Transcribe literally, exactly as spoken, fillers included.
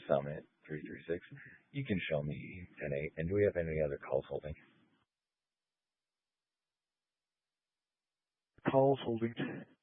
Summit three three six. You can show me ten eight. And do we have any other calls holding? Calls holding.